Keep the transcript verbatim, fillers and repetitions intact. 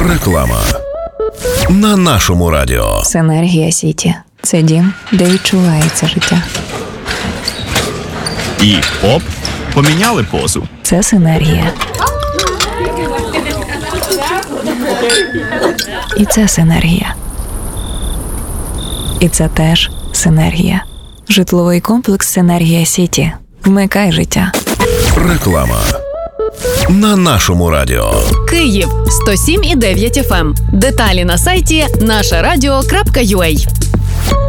Реклама на нашому радіо. Синергія Сіті – це дім, де відчувається життя. І оп, поміняли позу. Це синергія. І це синергія. І це теж синергія. Житловий комплекс «Синергія Сіті». Вмикай життя. Реклама на нашому радіо. Київ сто сім і дев'ять еф ем. Деталі на сайті наша радіо крапка ю а.